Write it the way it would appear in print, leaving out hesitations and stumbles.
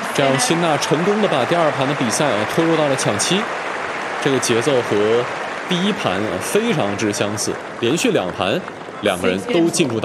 这样辛纳成功的把第2盘的比赛拖入到了抢七，这个节奏和第1盘非常之相似，连续2盘2个人都进入到